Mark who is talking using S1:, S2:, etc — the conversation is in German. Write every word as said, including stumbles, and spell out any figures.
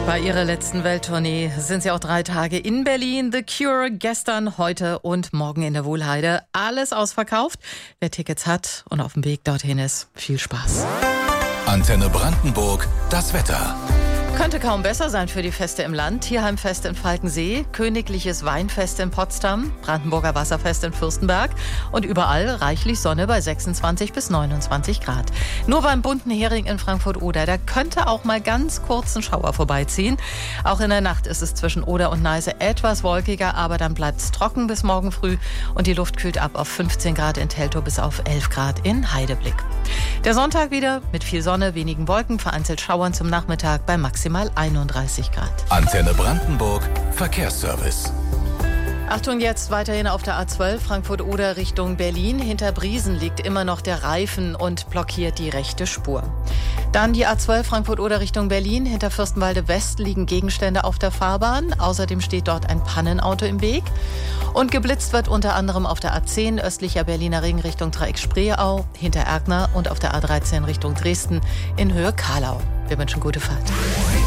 S1: Bei ihrer letzten Welttournee sind sie auch drei Tage in Berlin. The Cure gestern, heute und morgen in der Wohlheide. Alles ausverkauft. Wer Tickets hat und auf dem Weg dorthin ist, viel Spaß.
S2: Antenne Brandenburg, das Wetter.
S1: Könnte kaum besser sein für die Feste im Land. Tierheimfest in Falkensee, Königliches Weinfest in Potsdam, Brandenburger Wasserfest in Fürstenberg und überall reichlich Sonne bei sechsundzwanzig bis neunundzwanzig Grad. Nur beim Bunten Hering in Frankfurt-Oder, da könnte auch mal ganz kurz ein Schauer vorbeiziehen. Auch in der Nacht ist es zwischen Oder und Neiße etwas wolkiger, aber dann bleibt es trocken bis morgen früh und die Luft kühlt ab auf fünfzehn Grad in Teltow bis auf elf Grad in Heideblick. Der Sonntag wieder mit viel Sonne, wenigen Wolken, vereinzelt Schauern zum Nachmittag bei maximal einunddreißig Grad.
S2: Antenne Brandenburg, Verkehrsservice.
S1: Achtung jetzt weiterhin auf der A zwölf Frankfurt-Oder Richtung Berlin. Hinter Briesen liegt immer noch der Reifen und blockiert die rechte Spur. Dann die A zwölf Frankfurt-Oder Richtung Berlin. Hinter Fürstenwalde West liegen Gegenstände auf der Fahrbahn. Außerdem steht dort ein Pannenauto im Weg. Und geblitzt wird unter anderem auf der A zehn östlicher Berliner Ring Richtung Dreieck Spreeau, hinter Erkner und auf der A dreizehn Richtung Dresden in Höhe Kahlau. Wir wünschen gute Fahrt.